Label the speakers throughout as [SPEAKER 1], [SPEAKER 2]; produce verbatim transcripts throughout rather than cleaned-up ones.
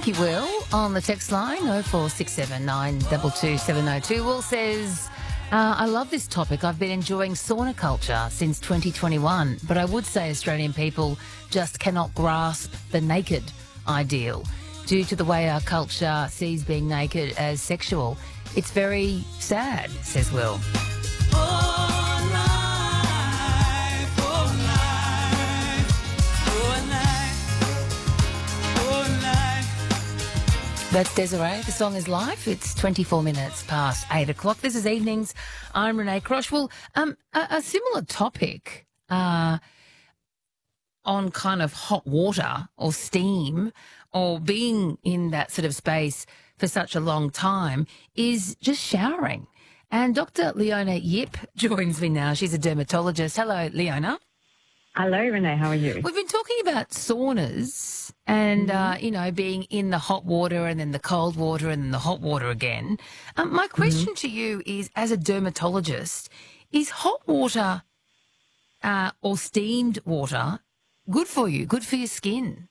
[SPEAKER 1] if you will, on the text line oh four six seven nine two two seven oh two. Will says, uh, I love this topic. I've been enjoying sauna culture since twenty twenty-one, but I would say Australian people just cannot grasp the naked ideal due to the way our culture sees being naked as sexual. It's very sad, says Will. That's Desiree. The song is Life. It's twenty-four minutes past eight o'clock. This is Evenings. I'm Renee Crosh. Well, um, a, a similar topic uh, on kind of hot water or steam or being in that sort of space for such a long time is just showering. And Doctor Leona Yip joins me now. She's a dermatologist. Hello, Leona.
[SPEAKER 2] Hello, Renee. How are you?
[SPEAKER 1] We've been talking about saunas and, mm-hmm. uh, you know, being in the hot water and then the cold water and then the hot water again. Um, my question mm-hmm. to you is, as a dermatologist, is hot water uh, or steamed water good for you, good for your skin?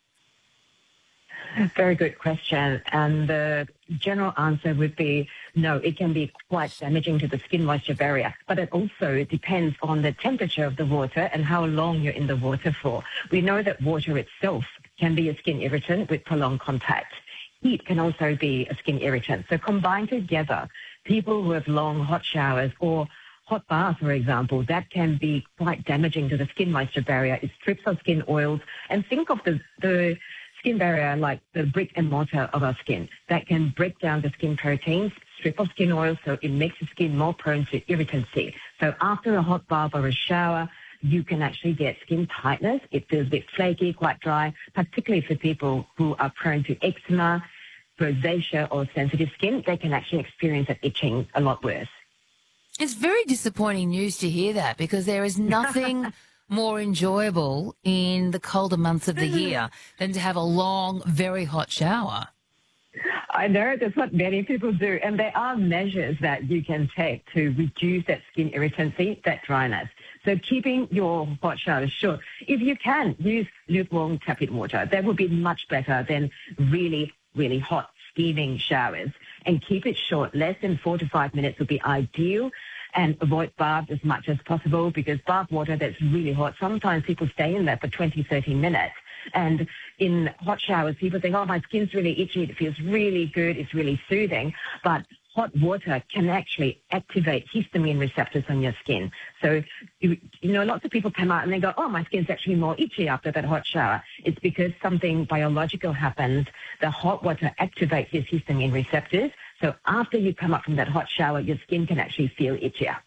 [SPEAKER 2] Very good question. And the general answer would be no, it can be quite damaging to the skin moisture barrier. But it also depends on the temperature of the water and how long you're in the water for. We know that water itself can be a skin irritant with prolonged contact. Heat can also be a skin irritant. So combined together, people who have long hot showers or hot baths, for example, that can be quite damaging to the skin moisture barrier. It strips our skin oils. And think of the the skin barrier like the brick and mortar of our skin that can break down the skin proteins, strip off skin oil, so it makes the skin more prone to irritancy. So after a hot bath or a shower, you can actually get skin tightness. It feels a bit flaky, quite dry, particularly for people who are prone to eczema, rosacea or sensitive skin. They can actually experience that itching a lot worse.
[SPEAKER 1] It's very disappointing news to hear that, because there is nothing more enjoyable in the colder months of the year than to have a long, very hot shower.
[SPEAKER 2] I know, that's what many people do. And there are measures that you can take to reduce that skin irritancy, that dryness. So keeping your hot showers short. If you can, use lukewarm tepid water. That would be much better than really, really hot steaming showers. And keep it short. Less than four to five minutes would be ideal. And avoid baths as much as possible, because bath water that's really hot, sometimes people stay in there for twenty, thirty minutes. And in hot showers, people think, oh, my skin's really itchy, it feels really good, it's really soothing. But hot water can actually activate histamine receptors on your skin. So, you, you know, lots of people come out and they go, oh, my skin's actually more itchy after that hot shower. It's because something biological happens. The hot water activates these histamine receptors. So after you come up from that hot shower, your skin can actually feel itchier.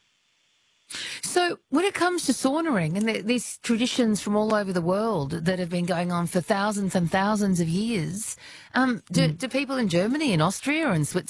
[SPEAKER 1] So when it comes to saunaing and the, these traditions from all over the world that have been going on for thousands and thousands of years, um, do, mm. do people in Germany and Austria and Switzerland